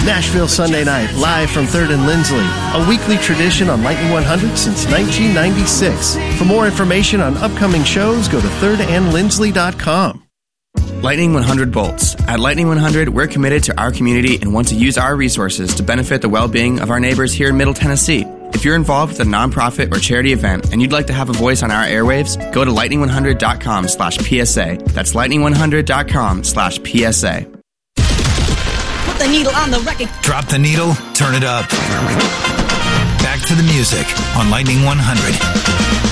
Nashville Sunday Night, live from 3rd and Lindsley, a weekly tradition on Lightning 100 since 1996. For more information on upcoming shows, go to thirdandlindsley.com. Lightning 100 Bolts. At Lightning 100, we're committed to our community and want to use our resources to benefit the well-being of our neighbors here in Middle Tennessee. If you're involved with a nonprofit or charity event and you'd like to have a voice on our airwaves, go to lightning100.com/PSA. That's lightning100.com/PSA. Put the needle on the record. Drop the needle, turn it up. Back to the music on Lightning 100.